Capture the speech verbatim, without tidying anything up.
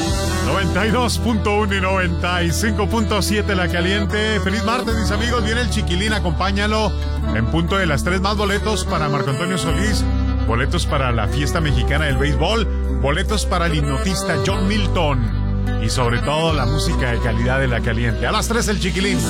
noventa y dos punto uno y noventa y cinco punto siete La Caliente. Feliz martes, mis amigos. Viene el Chiquilín, acompáñalo en punto de las tres. Más boletos para Marco Antonio Solís, boletos para la fiesta mexicana del béisbol, boletos para el hipnotista John Milton y sobre todo la música de calidad de La Caliente. A las tres el Chiquilín.